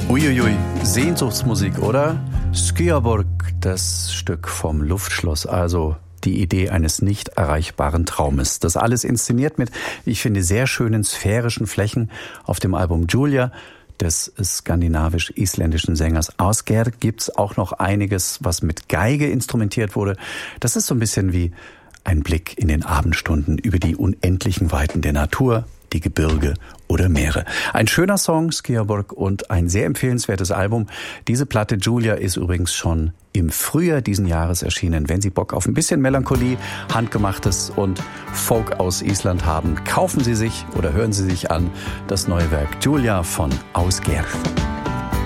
Uiuiui, Sehnsuchtsmusik, oder? Skyaborg, das Stück vom Luftschloss, also die Idee eines nicht erreichbaren Traumes. Das alles inszeniert mit, wie ich finde, sehr schönen sphärischen Flächen auf dem Album Julia des skandinavisch-isländischen Sängers Ásgeir gibt's auch noch einiges, was mit Geige instrumentiert wurde. Das ist so ein bisschen wie ein Blick in den Abendstunden über die unendlichen Weiten der Natur, die Gebirge oder Meere. Ein schöner Song, Skyaborg, und ein sehr empfehlenswertes Album. Diese Platte Julia ist übrigens schon im Frühjahr diesen Jahres erschienen. Wenn Sie Bock auf ein bisschen Melancholie, Handgemachtes und Folk aus Island haben, kaufen Sie sich oder hören Sie sich an das neue Werk Julia von Ásgeir.